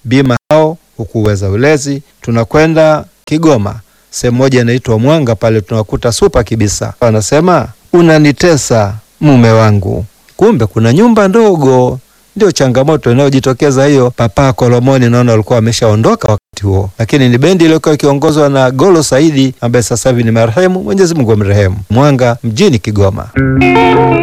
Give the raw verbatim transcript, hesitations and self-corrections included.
bima hao hukuweza ulezi. Tunakwenda Kigoma, sehemu moja inaitwa Mwanga, pale tunakuta Super Kibisa. Wanasema unanitesa mume wangu. Kumbe kuna nyumba ndogo. Ndio changamoto inayojitokeza hiyo. Papa Kolomoni naona walikuwa wameshaondoka wakati huo, lakini ni bendi iliyokuwa ikiongozwa na Golo Saidi ambaye sasa hivi ni marehemu, Mwenyezi Mungu amrehemu. Mwanga mjini Kigoma.